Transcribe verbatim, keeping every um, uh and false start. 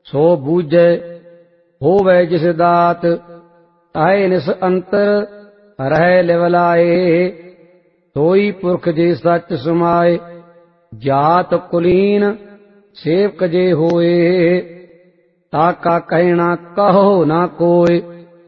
सो बूझै होवै जिस दात ताहे निस अंतर रह लिवलाए सोई पुरख जे सच समाए जात कुलीन सेवक जे होए ताका कहना कहो ना कोय